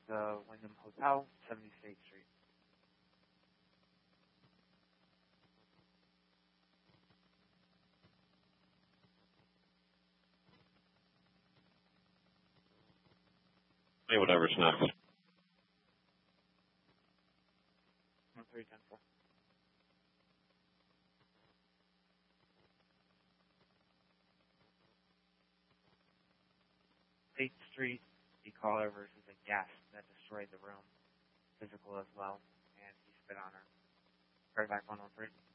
the Wyndham Hotel, 70 State Street. Hey, whatever's next. 1310. State Street, the caller versus a guest that destroyed the room, physical as well, and he spit on her. Right back 103.